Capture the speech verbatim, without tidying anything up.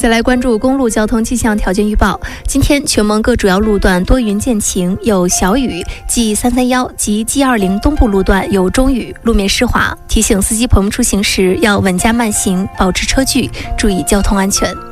再来关注公路交通气象条件预报。今天全蒙各主要路段多云见晴，有小雨，G 三三一及 G 二零东部路段有中雨，路面湿滑。提醒司机朋友们出行时要稳驾慢行，保持车距，注意交通安全。